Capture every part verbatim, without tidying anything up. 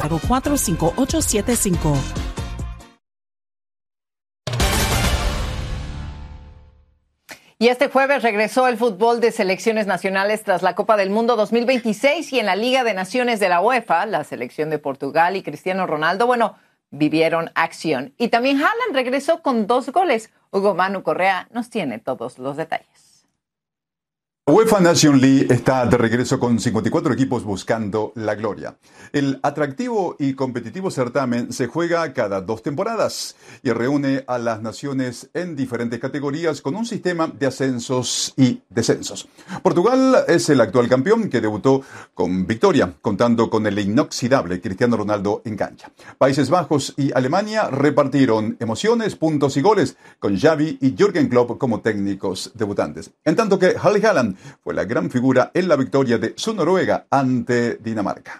cuatro cinco ocho siete cinco. Y este jueves regresó el fútbol de selecciones nacionales tras la Copa del Mundo dos mil veintiséis y en la Liga de Naciones de la UEFA, la selección de Portugal y Cristiano Ronaldo, bueno, vivieron acción. Y también Haaland regresó con dos goles. Hugo Manu Correa nos tiene todos los detalles. La UEFA Nation League está de regreso con cincuenta y cuatro equipos buscando la gloria. El atractivo y competitivo certamen se juega cada dos temporadas y reúne a las naciones en diferentes categorías con un sistema de ascensos y descensos. Portugal es el actual campeón que debutó con victoria, contando con el inoxidable Cristiano Ronaldo en cancha. Países Bajos y Alemania repartieron emociones, puntos y goles con Xavi y Jürgen Klopp como técnicos debutantes. En tanto que Erling Haaland fue la gran figura en la victoria de su Noruega ante Dinamarca.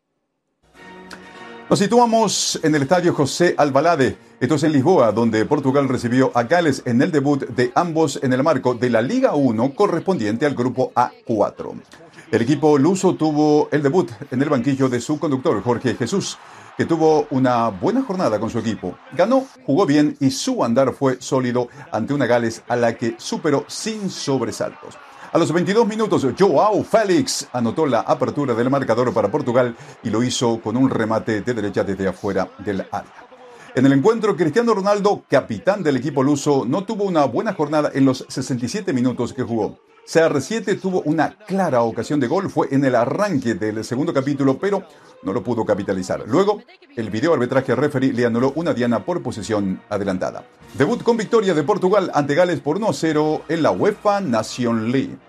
Nos situamos en el estadio José Alvalade, esto es en Lisboa, donde Portugal recibió a Gales en el debut de ambos en el marco de la Liga uno correspondiente al grupo A cuatro. El equipo luso tuvo el debut en el banquillo de su conductor, Jorge Jesús, que tuvo una buena jornada con su equipo. Ganó, jugó bien y su andar fue sólido ante una Gales a la que superó sin sobresaltos. A los veintidós minutos, João Félix anotó la apertura del marcador para Portugal y lo hizo con un remate de derecha desde afuera del área. En el encuentro, Cristiano Ronaldo, capitán del equipo luso, no tuvo una buena jornada en los sesenta y siete minutos que jugó. C R siete tuvo una clara ocasión de gol, fue en el arranque del segundo capítulo, pero no lo pudo capitalizar. Luego, el video arbitraje referee le anuló una diana por posición adelantada. Debut con victoria de Portugal ante Gales por uno a cero en la UEFA Nation League.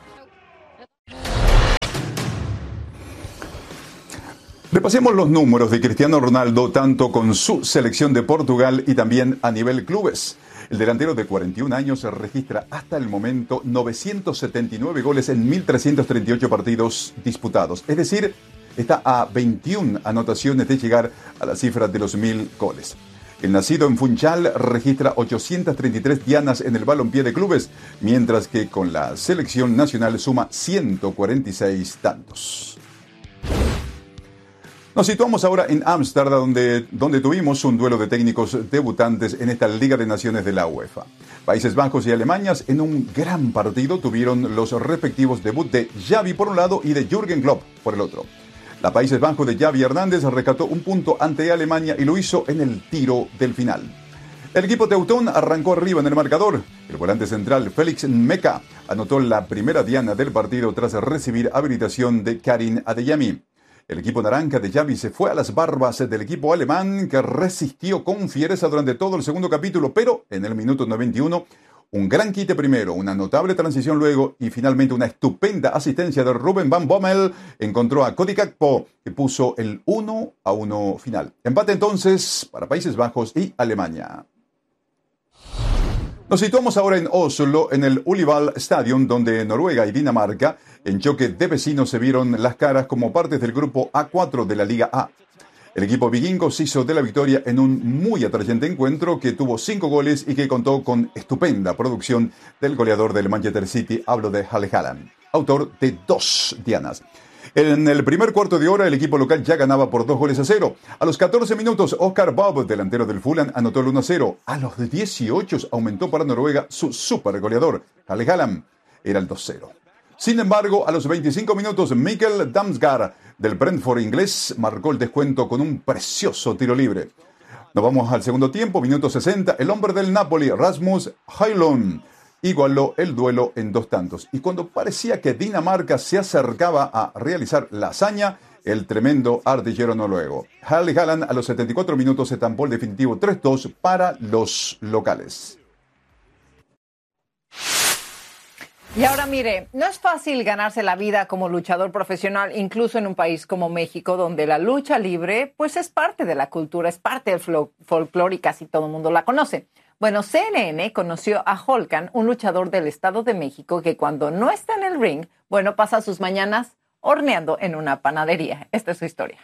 Repasemos los números de Cristiano Ronaldo tanto con su selección de Portugal y también a nivel clubes. El delantero de cuarenta y un años registra hasta el momento novecientos setenta y nueve goles en mil trescientos treinta y ocho partidos disputados. Es decir, está a veintiuna anotaciones de llegar a la cifra de los mil goles. El nacido en Funchal registra ochocientas treinta y tres dianas en el balompié de clubes, mientras que con la selección nacional suma ciento cuarenta y seis tantos. Nos situamos ahora en Ámsterdam, donde, donde tuvimos un duelo de técnicos debutantes en esta Liga de Naciones de la UEFA. Países Bajos y Alemania en un gran partido tuvieron los respectivos debut de Xavi por un lado y de Jürgen Klopp por el otro. La Países Bajos de Xavi Hernández rescató un punto ante Alemania y lo hizo en el tiro del final. El equipo teutón arrancó arriba en el marcador. El volante central Félix Meca anotó la primera diana del partido tras recibir habilitación de Karim Adeyemi. El equipo naranja de Xavi se fue a las barbas del equipo alemán, que resistió con fiereza durante todo el segundo capítulo, pero en el minuto noventa y uno, un gran quite primero, una notable transición luego y finalmente una estupenda asistencia de Ruben Van Bommel encontró a Cody Gakpo, que puso el uno a uno final. Empate entonces para Países Bajos y Alemania. Nos situamos ahora en Oslo, en el Ullevål Stadium, donde Noruega y Dinamarca, en choque de vecinos, se vieron las caras como partes del grupo A cuatro de la Liga A. El equipo vikingo se hizo de la victoria en un muy atrayente encuentro que tuvo cinco goles y que contó con estupenda producción del goleador del Manchester City, hablo de Erling Haaland, autor de dos dianas. En el primer cuarto de hora, el equipo local ya ganaba por dos goles a cero. A los catorce minutos, Oscar Bob, delantero del Fulham, anotó el uno a cero. A los dieciocho aumentó para Noruega su super goleador, Erling Haaland. Era el dos a cero. Sin embargo, a los veinticinco minutos, Mikkel Damsgaard, del Brentford inglés, marcó el descuento con un precioso tiro libre. Nos vamos al segundo tiempo, minuto sesenta. El hombre del Napoli, Rasmus Højlund, igualó el duelo en dos tantos. Y cuando parecía que Dinamarca se acercaba a realizar la hazaña, el tremendo artillero noruego Erling Haaland a los setenta y cuatro minutos estampó el definitivo tres dos para los locales. Y ahora mire, no es fácil ganarse la vida como luchador profesional, incluso en un país como México, donde la lucha libre pues es parte de la cultura, es parte del folclore y casi todo el mundo la conoce. Bueno, C N N conoció a Holkan, un luchador del Estado de México que cuando no está en el ring, bueno, pasa sus mañanas horneando en una panadería. Esta es su historia.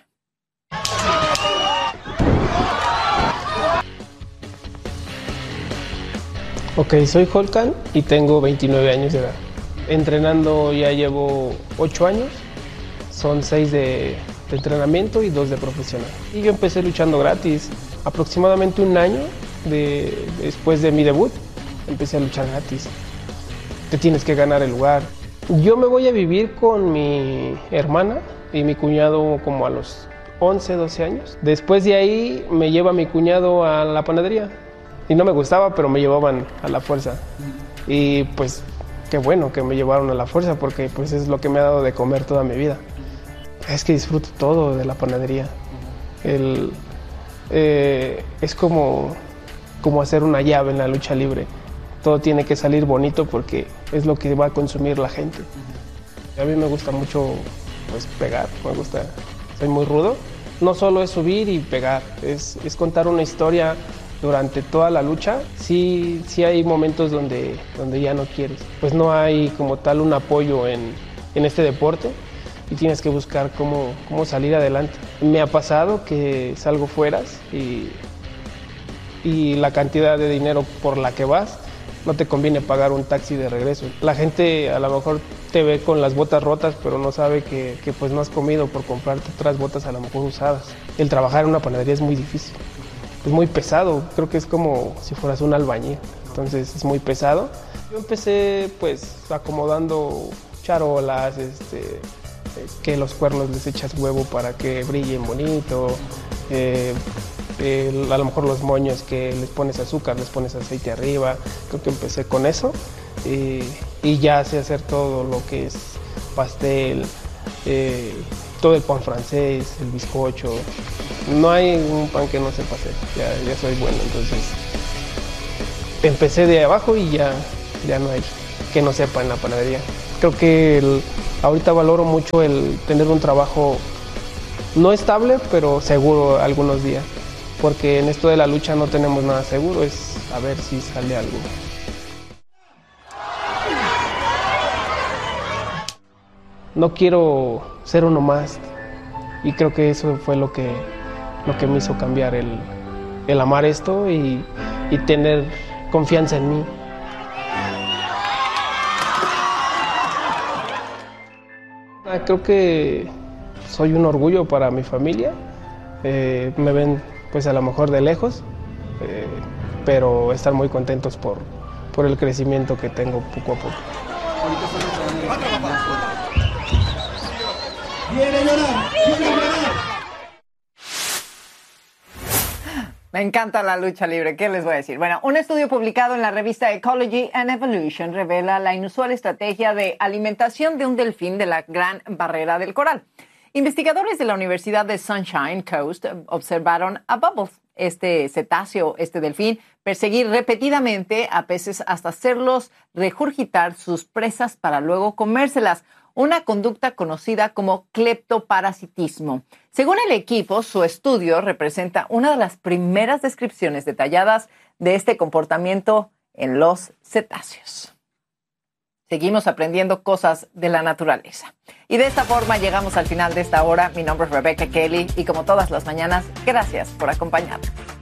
Ok, soy Holkan y tengo veintinueve años de edad. Entrenando ya llevo ocho años, son seis de de entrenamiento y dos de profesional. Y yo empecé luchando gratis, aproximadamente un año de, después de mi debut, empecé a luchar gratis. Te tienes que ganar el lugar. Yo me voy a vivir con mi hermana y mi cuñado como a los once, doce años. Después de ahí me lleva mi cuñado a la panadería. Y no me gustaba, pero me llevaban a la fuerza. Y pues qué bueno que me llevaron a la fuerza, porque pues es lo que me ha dado de comer toda mi vida. Es que disfruto todo de la panadería. El, eh, es como, como hacer una llave en la lucha libre. Todo tiene que salir bonito porque es lo que va a consumir la gente. A mí me gusta mucho pues, pegar, me gusta, soy muy rudo. No solo es subir y pegar, es, es contar una historia durante toda la lucha. Sí, sí hay momentos donde, donde ya no quieres. Pues no hay como tal un apoyo en, en este deporte y tienes que buscar cómo, cómo salir adelante. Me ha pasado que salgo fueras y, y la cantidad de dinero por la que vas, no te conviene pagar un taxi de regreso. La gente a lo mejor te ve con las botas rotas, pero no sabe que, que pues no has comido por comprarte otras botas a lo mejor usadas. El trabajar en una panadería es muy difícil, es muy pesado, creo que es como si fueras un albañil, entonces es muy pesado. Yo empecé pues acomodando charolas, este, que los cuernos les echas huevo para que brillen bonito, eh, Eh, a lo mejor los moños que les pones azúcar, les pones aceite arriba. Creo que empecé con eso eh, y ya sé hacer todo lo que es pastel, eh, todo el pan francés, el bizcocho. No hay un pan que no sepa hacer, ya, ya soy bueno. Entonces empecé de abajo y ya, ya no hay que no sepa en la panadería. Creo que el, ahorita valoro mucho el tener un trabajo no estable, pero seguro algunos días. Porque en esto de la lucha no tenemos nada seguro, es a ver si sale algo. No quiero ser uno más y creo que eso fue lo que, lo que me hizo cambiar, el, el amar esto y, y tener confianza en mí. Creo que soy un orgullo para mi familia, eh, me ven pues a lo mejor de lejos, eh, pero están muy contentos por, por el crecimiento que tengo poco a poco. Me encanta la lucha libre, ¿qué les voy a decir? Bueno, un estudio publicado en la revista Ecology and Evolution revela la inusual estrategia de alimentación de un delfín de la Gran Barrera del Coral. Investigadores de la Universidad de Sunshine Coast observaron a Bubbles, este cetáceo, este delfín, perseguir repetidamente a peces hasta hacerlos regurgitar sus presas para luego comérselas, una conducta conocida como cleptoparasitismo. Según el equipo, su estudio representa una de las primeras descripciones detalladas de este comportamiento en los cetáceos. Seguimos aprendiendo cosas de la naturaleza. Y de esta forma llegamos al final de esta hora. Mi nombre es Rebecca Kelly y como todas las mañanas, gracias por acompañarnos.